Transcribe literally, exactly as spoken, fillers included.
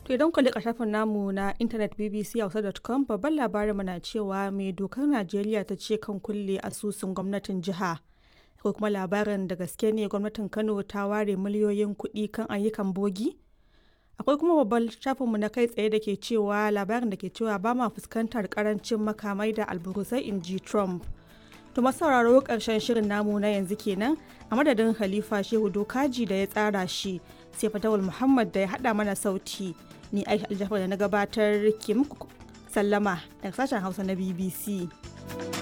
To idan ku liƙa shafin namu na intanet b b c hausa dot com babban labarinmu na cewa mai dokar Najeriya ta ce kan kulle asusun gwamnatin jiha. Ko kuma labarin da gaske ne gwamnatin Kano ta ware miliyoyin kuɗi kan ayyukan bogi? Akwai kuma babban shafinmu na kai tsaye da ke cewa labarin da ke cewa ba ma fuskantar karancin makamai da alburusai in ji Trump. To sauraro ƙarshen shirin namu na yanzu kenan a madadin Khalifa Shehu Dokaji da ya tsara shi sai Fatawul Muhammad da ya haɗa mana sauti. Ni Aisha Aljafar da na gabatar ke muku sallama daga sashen Hausa na B B C.